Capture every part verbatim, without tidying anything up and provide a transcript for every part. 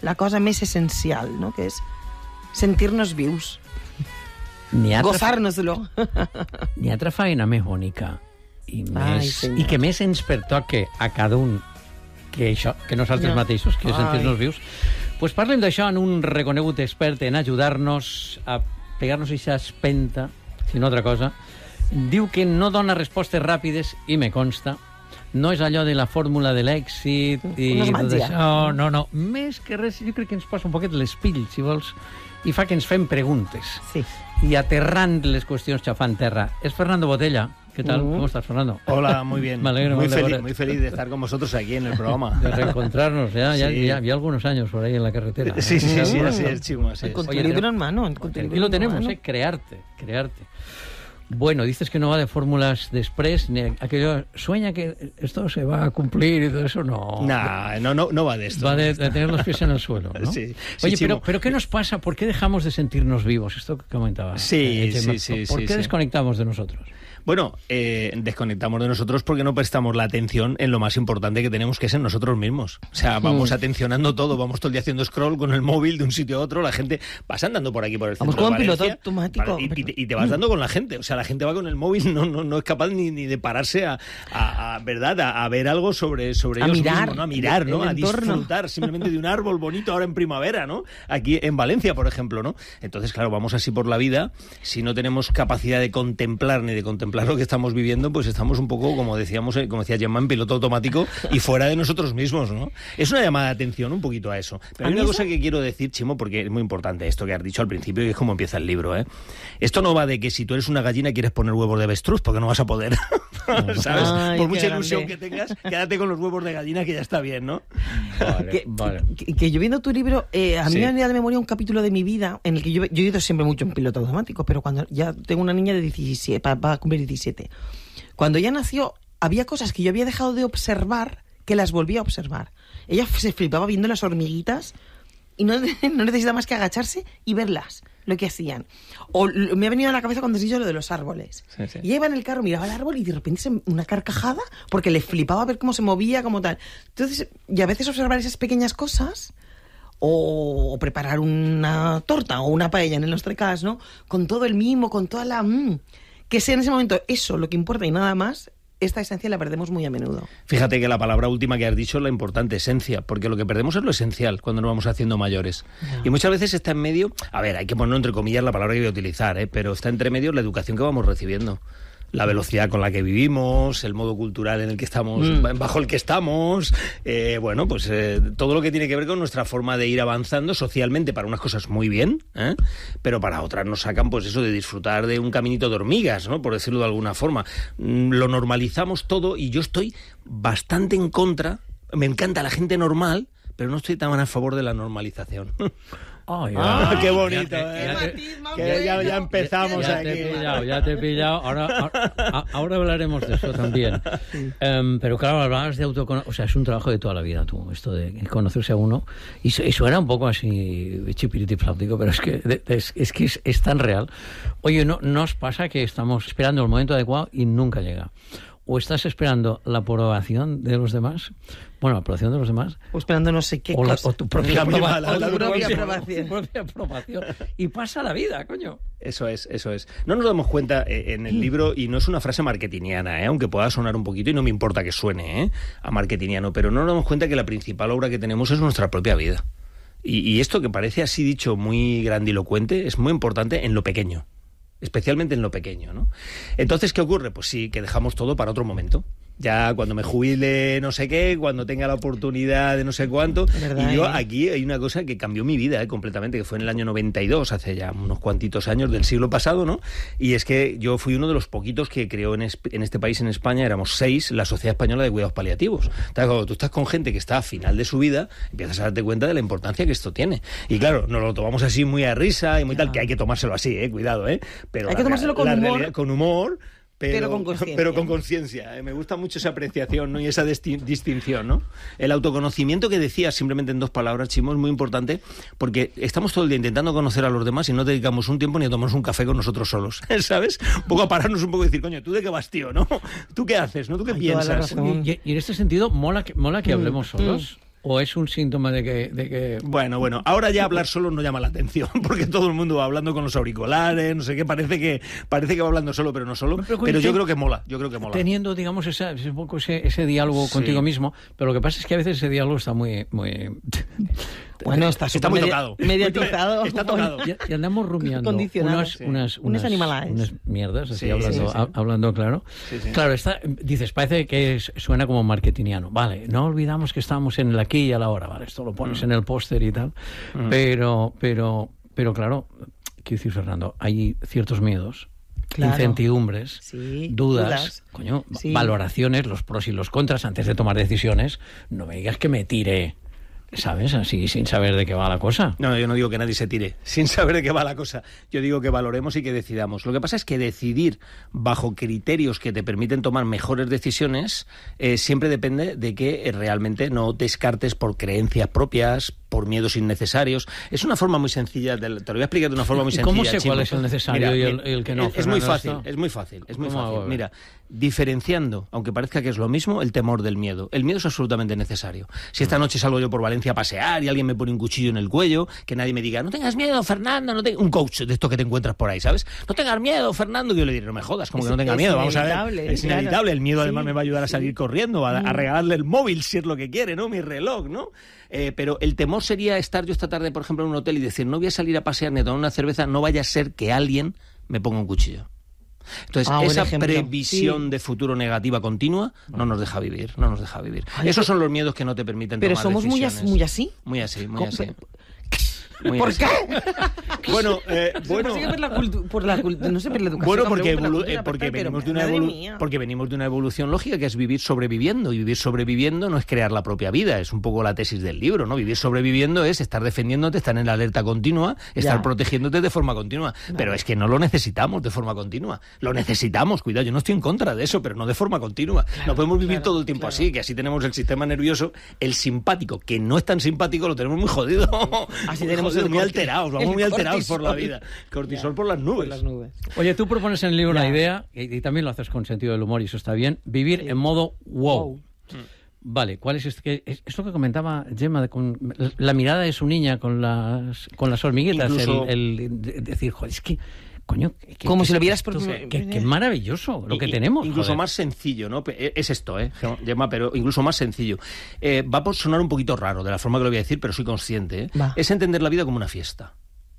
la cosa més essencial, no? Que és sentir-nos vius. Gozar-nos-lo. N'hi ha altra feina més bonica i, Ai, més, senyor. i que més ens pertoca a cada un que, això, que nosaltres No. mateixos, que és sentir-nos Ai. vius. Pues parlem d'això en un reconegut expert en ajudar-nos a pegar-nos aquesta espenta, si no altra cosa. Diu que no dona respostes ràpides, i me consta. No és allò de la fórmula de l'èxit i No és tot màgia. això. No, no. Més que res, jo crec que ens posa un poquet l'espill, si vols, i fa que ens fem preguntes. Sí. Y aterrant les cuestiones chafán terra. Es Fernando Botella. ¿Qué tal? Uh-huh. ¿Cómo estás, Fernando? Hola, muy bien. Me alegro muy de feliz, ver- muy feliz de estar con vosotros aquí en el programa. De reencontrarnos. Ya, ya, Sí. ya, ya algunos años por ahí en la carretera. Sí, sí, sí, sí, Bueno, así es, Chimo, así es. Con tu Oye, libro pero- en mano. Con tu Aquí libro lo en tenemos, mano. ¿eh? Crearte, crearte. Bueno, dices que no va de fórmulas de express, ni aquello, sueña que esto se va a cumplir y todo eso, no. Nah, no, no, no va de esto. Va de, de tener los pies en el suelo, ¿no? Sí, sí, Oye, Chimo. pero, pero ¿qué nos pasa? ¿Por qué dejamos de sentirnos vivos? Esto que comentaba. Sí, eh, Gemma. sí, sí, ¿Por sí, qué sí. desconectamos de nosotros? Bueno, eh, desconectamos de nosotros porque no prestamos la atención en lo más importante que tenemos, que es en nosotros mismos. O sea, vamos Mm. atencionando todo, vamos todo el día haciendo scroll con el móvil de un sitio a otro, la gente vas andando por aquí por el Vamos centro como de en piloto Valencia, automático. para- y, y te, y te vas dando con la gente. O sea, la gente va con el móvil, no, no, no es capaz ni, ni de pararse a, a, a, ¿verdad? A, a ver algo sobre, sobre A ellos mirar mismos, ¿no? A mirar, el- ¿no? el A entorno. disfrutar simplemente de un árbol bonito ahora en primavera, ¿no? Aquí en Valencia, por ejemplo, ¿no? Entonces, claro, vamos así por la vida. Si no tenemos capacidad de contemplar ni de contemplar lo que estamos viviendo, pues estamos un poco, como decíamos, eh, como decía Gemma, en piloto automático y fuera de nosotros mismos, ¿no? Es una llamada de atención un poquito a eso. Pero ¿A hay mí una eso? cosa que quiero decir, Chimo, porque es muy importante esto que has dicho al principio y es como empieza el libro, ¿eh? Esto no va de que si tú eres una gallina quieres poner huevos de avestruz, porque no vas a poder, ¿sabes? Ay, Por qué mucha ilusión grande. que tengas, quédate con los huevos de gallina que ya está bien, ¿no? Vale, Que, vale. que- que yo viendo tu libro, eh, a mí Sí. me venía de memoria un capítulo de mi vida en el que yo, yo he ido siempre mucho en piloto automático, pero cuando ya tengo una niña de diecisiete, va, va a cumplir diecisiete. Cuando ella nació, había cosas que yo había dejado de observar que las volví a observar. Ella se flipaba viendo las hormiguitas y no, no necesita más que agacharse y verlas, lo que hacían. O l- me ha venido a la cabeza cuando has dicho lo de los árboles. Sí, sí. Y ella iba en el carro, miraba el árbol y de repente se, una carcajada porque le flipaba ver cómo se movía, como tal. Entonces, y a veces observar esas pequeñas cosas o, o preparar una torta o una paella en el nuestro caso, ¿no? Con todo el mimo, con toda la... mm, que sea en ese momento eso lo que importa y nada más, esta esencia la perdemos muy a menudo. Fíjate que la palabra última que has dicho es la importante, esencia, porque lo que perdemos es lo esencial cuando nos vamos haciendo mayores. Y muchas veces está en medio, a ver, hay que ponerlo entre comillas la palabra que voy a utilizar, ¿eh? Pero está entre medio la educación que vamos recibiendo. La velocidad con la que vivimos, el modo cultural en el que estamos, Mm. bajo el que estamos, eh, bueno, pues eh, todo lo que tiene que ver con nuestra forma de ir avanzando socialmente, para unas cosas muy bien, ¿eh? Pero para otras nos sacan, pues eso, de disfrutar de un caminito de hormigas, ¿no? Por decirlo de alguna forma. Mm, Lo normalizamos todo y yo estoy bastante en contra, me encanta la gente normal, pero no estoy tan a favor de la normalización. Ay, Ah, ay, qué ya bonito, te- ¿eh? ya te- Que ya, ya empezamos Ya aquí. te he pillado, ya te he pillado. Ahora, ahora, ahora hablaremos de eso también. Em, pero claro, hablabas de autoconocimiento. O sea, es un trabajo de toda la vida, tú, esto de conocerse a uno. Y, su- y suena un poco así chipiriti flautico, pero es que, de- es, es que es, es tan real. Oye, ¿no nos pasa que estamos esperando el momento adecuado y nunca llega? ¿O estás esperando la aprobación de los demás? Bueno, la aprobación de los demás. O esperando no sé qué O, la- cosa. o tu propia, La aprova- misma, la- o tu la propia propia aprobación. Tu propia aprobación. Y pasa la vida, coño. Eso es, eso es. No nos damos cuenta eh, en el libro, y no es una frase marketingiana, ¿eh? Aunque pueda sonar un poquito, y no me importa que suene, ¿eh? A marketingiano, pero no nos damos cuenta que la principal obra que tenemos es nuestra propia vida. Y, y esto que parece así dicho muy grandilocuente es muy importante en lo pequeño, especialmente en lo pequeño, ¿no? Entonces, ¿qué ocurre? Pues sí, que dejamos todo para otro momento. Ya cuando me jubile no sé qué, cuando tenga la oportunidad de no sé cuánto. ¿Verdad, Y yo eh? aquí hay una cosa que cambió mi vida eh, completamente, que fue en el año noventa y dos, hace ya unos cuantitos años del siglo pasado, ¿no? Y es que yo fui uno de los poquitos que creó en, es- en este país, en España, éramos seis, la Sociedad Española de Cuidados Paliativos. Entonces, cuando tú estás con gente que está a final de su vida, empiezas a darte cuenta de la importancia que esto tiene. Y claro, nos lo tomamos así muy a risa y muy tal, que hay que tomárselo así, eh, cuidado, ¿eh? Pero Hay la que tomárselo rea- con la humor. realidad- con humor. Pero, Pero con conciencia. pero con conciencia. Eh, Me gusta mucho esa apreciación, ¿no? Y esa disti- distinción, ¿no? El autoconocimiento que decías, simplemente en dos palabras, Chimo, es muy importante porque estamos todo el día intentando conocer a los demás y no dedicamos un tiempo ni a tomarnos un café con nosotros solos, ¿sabes? Un poco a pararnos un poco y decir, coño, ¿tú de qué vas, tío, no? ¿Tú qué haces, no? ¿Tú qué Ay, toda la piensas? razón. Y, y en este sentido, mola que, mola que hablemos solos. ¿O es un síntoma de que, de que...? Bueno, bueno, ahora ya hablar solo no llama la atención, porque todo el mundo va hablando con los auriculares, no sé qué, parece que parece que va hablando solo, pero no solo. Pero, pero yo creo que mola, yo creo que mola. Teniendo, digamos, esa, un poco ese, ese diálogo sí. contigo mismo, pero lo que pasa es que a veces ese diálogo está muy... muy... Bueno, está, está muy tocado. Mediatizado. Está tocado. Y, y andamos rumiando unas, sí. unas, unas, unas, unas mierdas, así sí, hablando, sí, sí. hablando claro. Sí, sí. Claro, está, dices, parece que es, suena como marketingiano. Vale, no olvidamos que estamos en el aquí y a la hora, vale, esto lo pones mm. en el póster y tal. Mm. Pero, pero, pero claro, quiero decir, Fernando, hay ciertos miedos. Claro. Incertidumbres, sí, dudas, dudas. Coño, sí. valoraciones, los pros y los contras antes de tomar decisiones. No me digas que me tire, ¿sabes? Así, sin saber de qué va la cosa. No, yo no digo que nadie se tire sin saber de qué va la cosa. Yo digo que valoremos y que decidamos. Lo que pasa es que decidir bajo criterios que te permiten tomar mejores decisiones eh, siempre depende de que eh, realmente no descartes por creencias propias, por miedos innecesarios. Es una forma muy sencilla, de, te lo voy a explicar de una forma muy sencilla. ¿Cómo sé Chimo. cuál es el necesario Mira, y el, el que no? Es, es muy fácil, esto? es muy fácil, es muy fácil. Mira, diferenciando, aunque parezca que es lo mismo, el temor del miedo. El miedo es absolutamente necesario. Si esta noche salgo yo por Valencia a pasear y alguien me pone un cuchillo en el cuello, que nadie me diga, no tengas miedo, Fernando, no te... un coach de estos que te encuentras por ahí, ¿sabes? No tengas miedo, Fernando, que yo le diré, no me jodas, como es, que no tenga miedo, vamos a ver. Es inevitable, claro. El miedo además sí, me va a ayudar a salir sí. corriendo, a, a regalarle el móvil si es lo que quiere, ¿no? Mi reloj, ¿no? Eh, pero el temor sería estar yo esta tarde, por ejemplo, en un hotel y decir, no voy a salir a pasear ni a tomar una cerveza, no vaya a ser que alguien me ponga un cuchillo. Entonces, ah, esa previsión sí. de futuro negativa continua no nos deja vivir, no nos deja vivir. Ay, Esos son los miedos que no te permiten pero tomar decisiones. Pero somos muy así. Muy así, muy así. Muy ¿Por así. qué? Bueno, eh, bueno. Por la cultu- por la cultu- no sé, por la educación. Bueno, porque, por la cultura, eh, porque, pero, venimos de una evolu- porque venimos de una evolución lógica que es vivir sobreviviendo. Y vivir sobreviviendo no es crear la propia vida, es un poco la tesis del libro, ¿no? Vivir sobreviviendo es estar defendiéndote, estar en la alerta continua, estar ya. protegiéndote de forma continua. Vale. Pero es que no lo necesitamos de forma continua. Lo necesitamos, cuidado, yo no estoy en contra de eso, pero no de forma continua. Claro, no podemos vivir claro, todo el tiempo claro. así, que así tenemos el sistema nervioso, el simpático, que no es tan simpático, lo tenemos muy jodido. Así tenemos el muy alterados, vamos muy alterados por la vida. Cortisol ya, por, las nubes. por las nubes. Oye, tú propones en el libro ya. una idea, y, y también lo haces con sentido del humor, y eso está bien, vivir sí. en modo wow. wow. Vale, ¿cuál es esto? Es, es lo que comentaba Gemma, de con la mirada de su niña con las, con las hormiguitas, Incluso... el, el de, decir, joder, es que... Coño, que, como que, si lo vieras por... Qué que, que maravilloso lo que y, tenemos. Incluso joder. más sencillo, ¿no? Es esto, ¿eh, Gemma? Pero incluso más sencillo. Eh, va a sonar un poquito raro de la forma que lo voy a decir, pero soy consciente. ¿eh? Es entender la vida como una fiesta.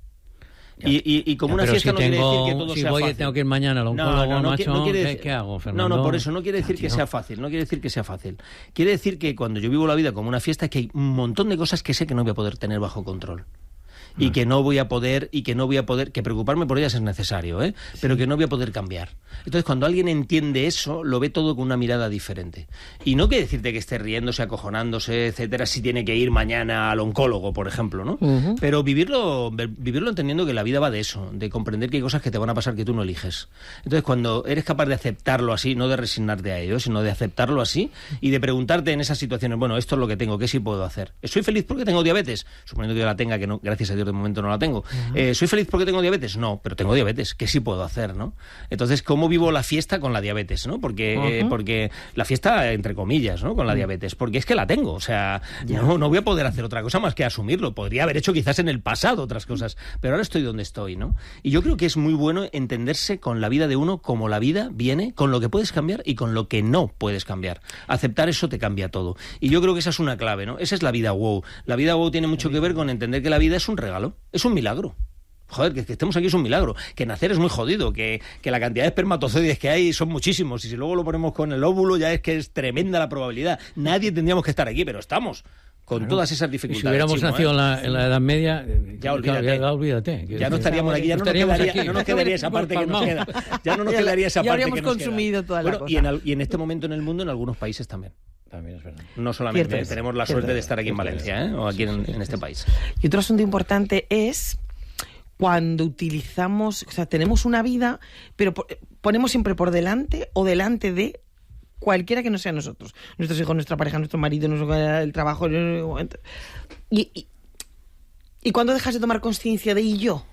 Y, y, y como ya, una fiesta si no tengo, quiere decir que todo si sea voy, fácil. Tengo que ir mañana al oncólogo, no, no, no, macho, no quiere decir, ¿qué, ¿qué hago, Fernando? No, no, por eso no quiere decir ya, que tío. sea fácil, no quiere decir que sea fácil. Quiere decir que cuando yo vivo la vida como una fiesta es que hay un montón de cosas que sé que no voy a poder tener bajo control. Y que no voy a poder, y que no voy a poder, que preocuparme por ellas es necesario, ¿eh? Sí. Pero que no voy a poder cambiar. Entonces, cuando alguien entiende eso, lo ve todo con una mirada diferente. Y no quiere decirte que esté riéndose, acojonándose, etcétera, si tiene que ir mañana al oncólogo, por ejemplo, ¿no? Uh-huh. Pero vivirlo, vivirlo entendiendo que la vida va de eso, de comprender que hay cosas que te van a pasar que tú no eliges. Entonces, cuando eres capaz de aceptarlo así, no de resignarte a ello, sino de aceptarlo así, y de preguntarte en esas situaciones, bueno, esto es lo que tengo, ¿qué sí puedo hacer? ¿Soy feliz porque tengo diabetes? Suponiendo que yo la tenga, que no, gracias a Dios de momento no la tengo. Uh-huh. Eh, ¿Soy feliz porque tengo diabetes? No, pero tengo diabetes. ¿Qué sí puedo hacer, no? Entonces, ¿cómo vivo la fiesta con la diabetes, no? Porque, uh-huh. eh, porque la fiesta, entre comillas, ¿no? Con la uh-huh. diabetes. Porque es que la tengo. O sea, yeah. no, no voy a poder hacer otra cosa más que asumirlo. Podría haber hecho quizás en el pasado otras cosas, pero ahora estoy donde estoy, ¿no? Y yo creo que es muy bueno entenderse con la vida de uno como la vida viene, con lo que puedes cambiar y con lo que no puedes cambiar. Aceptar eso te cambia todo. Y yo creo que esa es una clave, ¿no? Esa es la vida wow. La vida wow tiene mucho que ver con entender que la vida es un regalo. Es un milagro. Joder, que, que estemos aquí es un milagro. Que nacer es muy jodido, que, que la cantidad de espermatozoides que hay son muchísimos. Y si luego lo ponemos con el óvulo, ya es que es tremenda la probabilidad. Nadie tendríamos que estar aquí, pero estamos. Con claro. todas esas dificultades. Y si hubiéramos Chimo, nacido ¿eh? en, la, en la Edad Media, ya olvídate. Ya, ya, olvídate. Ya no estaríamos aquí, ya no nos quedaría, aquí. No nos quedaría esa parte que nos queda. Ya no nos quedaría esa ya parte que nos queda. Ya habríamos consumido toda la bueno, cosa. Y en, y en este momento en el mundo, en algunos países también. También es verdad. No solamente Cierto tenemos es. la suerte Cierto de estar aquí en Valencia, ¿eh? O aquí sí, en, sí, en este sí. país. Y otro asunto importante es cuando utilizamos, o sea, tenemos una vida, pero ponemos siempre por delante o delante de cualquiera que no sea nosotros. Nuestros hijos, nuestra pareja, nuestro marido, nuestro, el trabajo. Y, y, y cuando dejas de tomar conciencia de y yo.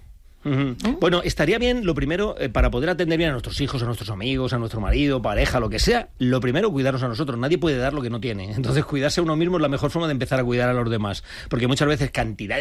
Uh-huh. ¿Eh? Bueno, estaría bien, lo primero, eh, para poder atender bien a nuestros hijos, a nuestros amigos, a nuestro marido, pareja, lo que sea, lo primero, cuidarnos a nosotros. Nadie puede dar lo que no tiene. Entonces, cuidarse a uno mismo es la mejor forma de empezar a cuidar a los demás. Porque muchas veces cantidad